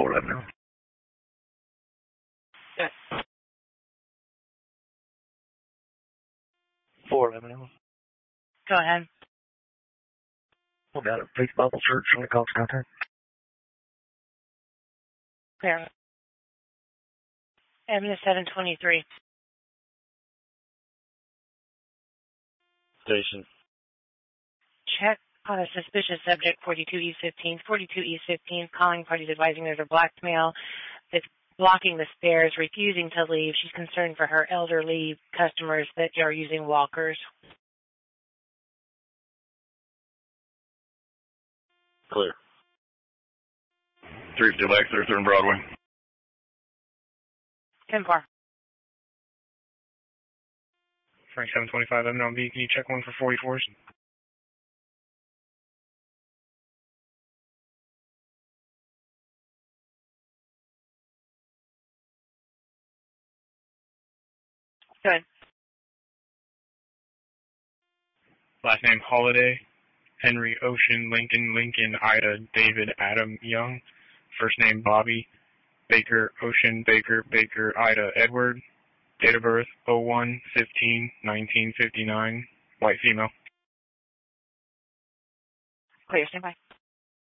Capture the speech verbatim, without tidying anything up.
four eleven now. Yes. four eleven now. Go ahead. We got a Faith Bible Church on the Cox contact. Clear. Avenue seven twenty-three. Station. Check on a suspicious subject, forty-two East fifteen. forty-two East fifteen, calling parties advising there's a black male that's blocking the stairs, refusing to leave. She's concerned for her elderly customers that are using walkers. Clear. Three still back there, third and Broadway. ten four. Frank seven twenty-five, M L B, can you check one for forty-fours? Good. Last name Holiday, Henry Ocean, Lincoln, Lincoln, Ida, David, Adam, Young. First name Bobby, Baker, Ocean, Baker, Baker, Ida, Edward. Date of birth oh one fifteen nineteen fifty-nine. White female. Clear, stand by.